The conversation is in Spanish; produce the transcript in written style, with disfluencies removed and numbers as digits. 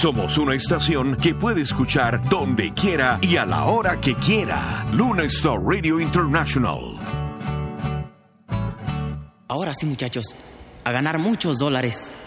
Somos una estación que puede escuchar donde quiera y a la hora que quiera. Luna Star Radio International. Ahora sí, muchachos, a ganar muchos dólares.